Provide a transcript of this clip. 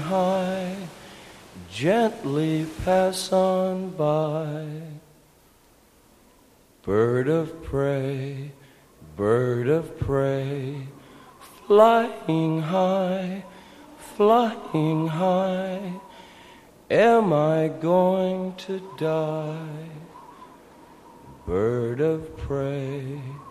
high, gently pass on by. Bird of prey, flying high, am I going to die? Bird of prey,